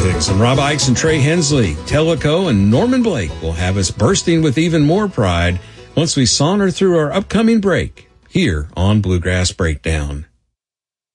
classics. And Rob Ickes and Trey Hensley, Tellico, and Norman Blake will have us bursting with even more pride once we saunter through our upcoming break here on Bluegrass Breakdown.